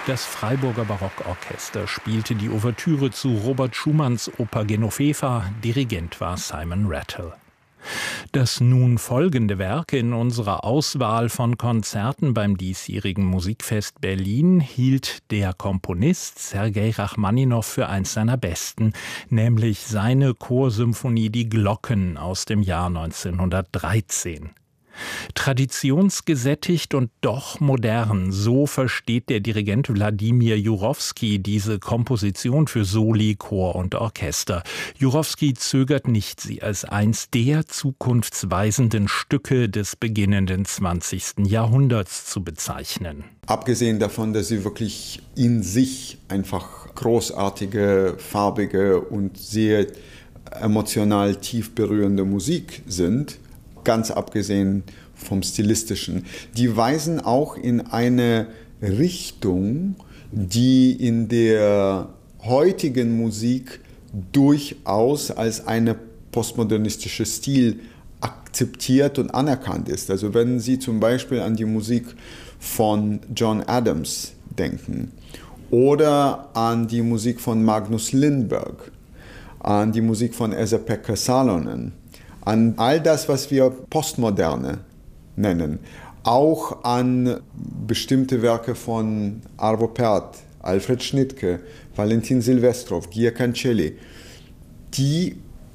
Das Freiburger Barockorchester spielte die Ouvertüre zu Robert Schumanns Oper Genoveva, Dirigent war Simon Rattle. Das nun folgende Werk in unserer Auswahl von Konzerten beim diesjährigen Musikfest Berlin hielt der Komponist Sergei Rachmaninow für eins seiner besten, nämlich seine Chorsymphonie Die Glocken aus dem Jahr 1913. Traditionsgesättigt und doch modern, so versteht der Dirigent Wladimir Jurowski diese Komposition für Soli, Chor und Orchester. Jurowski zögert nicht, sie als eins der zukunftsweisenden Stücke des beginnenden 20. Jahrhunderts zu bezeichnen. Abgesehen davon, dass sie wirklich in sich einfach großartige, farbige und sehr emotional tief berührende Musik sind, ganz abgesehen vom Stilistischen. Die weisen auch in eine Richtung, die in der heutigen Musik durchaus als eine postmodernistische Stil akzeptiert und anerkannt ist. Also wenn Sie zum Beispiel an die Musik von John Adams denken oder an die Musik von Magnus Lindberg, an die Musik von Esa-Pekka Salonen, an all das, was wir Postmoderne nennen, auch an bestimmte Werke von Arvo Pärt, Alfred Schnittke, Valentin Silvestrov, Gia Cancelli, die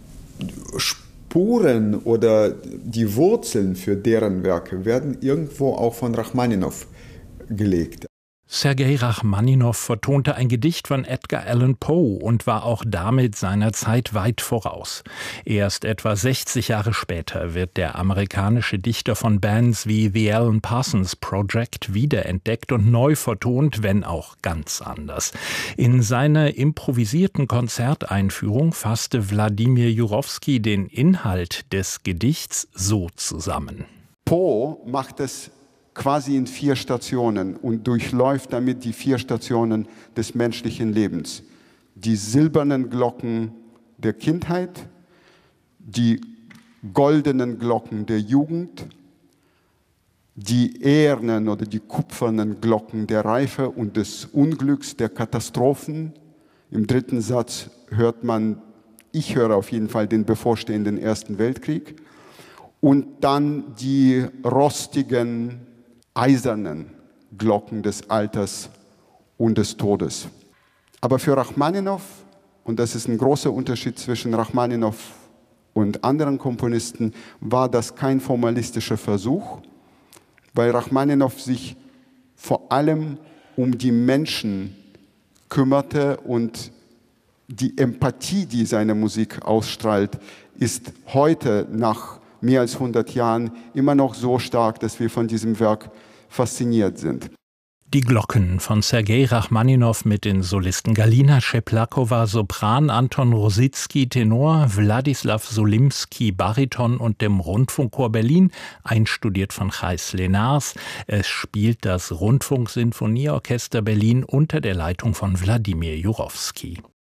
Spuren oder die Wurzeln für deren Werke werden irgendwo auch von Rachmaninow gelegt. Sergei Rachmaninow vertonte ein Gedicht von Edgar Allan Poe und war auch damit seiner Zeit weit voraus. Erst etwa 60 Jahre später wird der amerikanische Dichter von Bands wie The Alan Parsons Project wiederentdeckt und neu vertont, wenn auch ganz anders. In seiner improvisierten Konzerteinführung fasste Wladimir Jurowski den Inhalt des Gedichts so zusammen. Poe macht es quasi in 4 Stationen und durchläuft damit die 4 Stationen des menschlichen Lebens. Die silbernen Glocken der Kindheit, die goldenen Glocken der Jugend, die ehernen oder die kupfernen Glocken der Reife und des Unglücks, der Katastrophen. Im 3. Satz hört man, ich höre auf jeden Fall den bevorstehenden Ersten Weltkrieg. Und dann die rostigen, eisernen Glocken des Alters und des Todes. Aber für Rachmaninow, und das ist ein großer Unterschied zwischen Rachmaninow und anderen Komponisten, war das kein formalistischer Versuch, weil Rachmaninow sich vor allem um die Menschen kümmerte und die Empathie, die seine Musik ausstrahlt, ist heute nach mehr als 100 Jahren immer noch so stark, dass wir von diesem Werk fasziniert sind. Die Glocken von Sergei Rachmaninow mit den Solisten Galina Scheplakova, Sopran, Anton Rositzky, Tenor, Wladislaw Solimski, Bariton und dem Rundfunkchor Berlin, einstudiert von Chais Lenars. Es spielt das Rundfunksinfonieorchester Berlin unter der Leitung von Wladimir Jurowski.